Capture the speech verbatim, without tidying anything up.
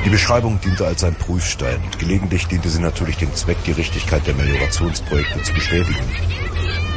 Die Beschreibung diente als ein Prüfstein und gelegentlich diente sie natürlich dem Zweck, die Richtigkeit der Meliorationsprojekte zu bestätigen.